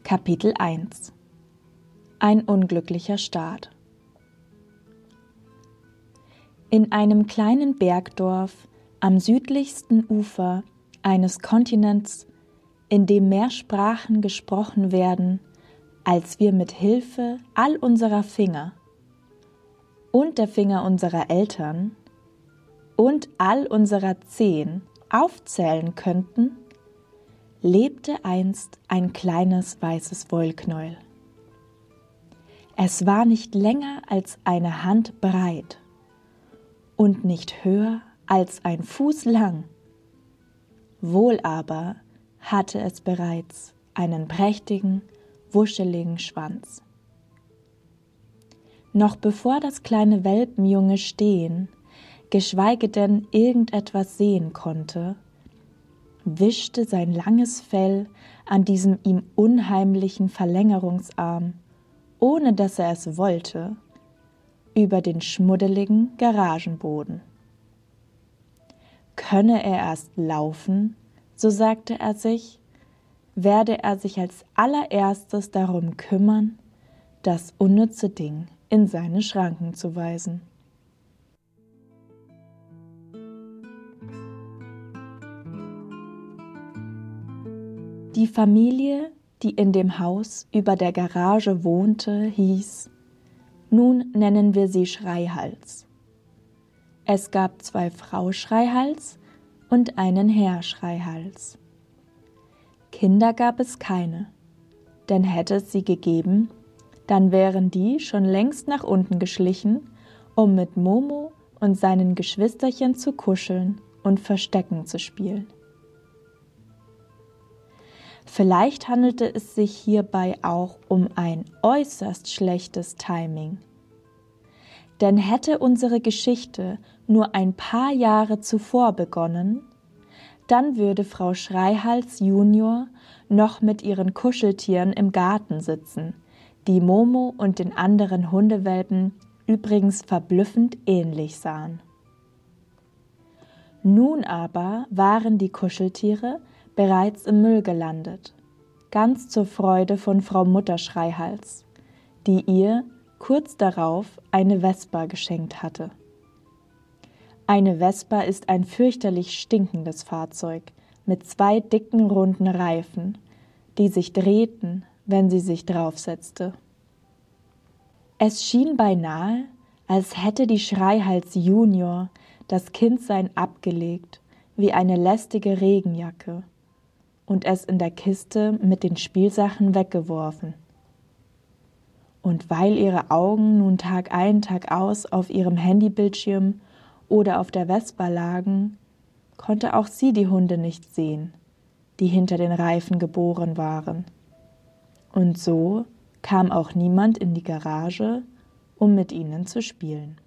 Kapitel 1 – Ein unglücklicher Start. In einem kleinen Bergdorf am südlichsten Ufer eines Kontinents, in dem mehr Sprachen gesprochen werden, als wir mit Hilfe all unserer Finger und der Finger unserer Eltern und all unserer Zehen aufzählen könnten, lebte einst ein kleines weißes Wollknäuel. Es war nicht länger als eine Hand breit und nicht höher als ein Fuß lang. Wohl aber hatte es bereits einen prächtigen, wuscheligen Schwanz. Noch bevor das kleine Welpenjunge stehen, geschweige denn irgendetwas sehen konnte, wischte sein langes Fell an diesem ihm unheimlichen Verlängerungsarm, ohne dass er es wollte, über den schmuddeligen Garagenboden. Könne er erst laufen, so sagte er sich, werde er sich als allererstes darum kümmern, das unnütze Ding in seine Schranken zu weisen. Die Familie, die in dem Haus über der Garage wohnte, hieß, nun nennen wir sie Schreihals. Es gab 2 Frau Schreihals und einen Herr Schreihals. Kinder gab es keine, denn hätte es sie gegeben, dann wären die schon längst nach unten geschlichen, um mit Momo und seinen Geschwisterchen zu kuscheln und Verstecken zu spielen. Vielleicht handelte es sich hierbei auch um ein äußerst schlechtes Timing. Denn hätte unsere Geschichte nur ein paar Jahre zuvor begonnen, dann würde Frau Schreihals Junior noch mit ihren Kuscheltieren im Garten sitzen, die Momo und den anderen Hundewelpen übrigens verblüffend ähnlich sahen. Nun aber waren die Kuscheltiere bereits im Müll gelandet, ganz zur Freude von Frau Mutter Schreihals, die ihr kurz darauf eine Vespa geschenkt hatte. Eine Vespa ist ein fürchterlich stinkendes Fahrzeug mit 2 dicken, runden Reifen, die sich drehten, wenn sie sich draufsetzte. Es schien beinahe, als hätte die Schreihals Junior das Kindsein abgelegt wie eine lästige Regenjacke und es in der Kiste mit den Spielsachen weggeworfen. Und weil ihre Augen nun Tag ein, Tag aus auf ihrem Handybildschirm oder auf der Vespa lagen, konnte auch sie die Hunde nicht sehen, die hinter den Reifen geboren waren. Und so kam auch niemand in die Garage, um mit ihnen zu spielen.